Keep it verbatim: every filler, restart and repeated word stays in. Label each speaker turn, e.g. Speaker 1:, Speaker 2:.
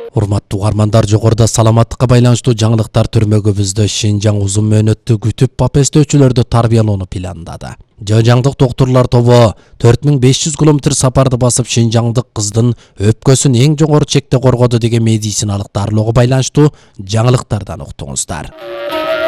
Speaker 1: Урматтуу угармандар, жогоруда саламаттыкка байланыштуу жаңылыктар түрмөгүбүздө Шинжаң узун мөөнөттүү күтүп папестөөчүлөрдү тарбиялоону пландады. Жажаңдык доктурлар тобу төрт миң беш жүз километр сапарды басып Шинжаңдык кыздын өпкөсүн эң жогору чекте коргоду деген медициналык дарылоого байланыштуу жаңылыктардан уктуңуздар.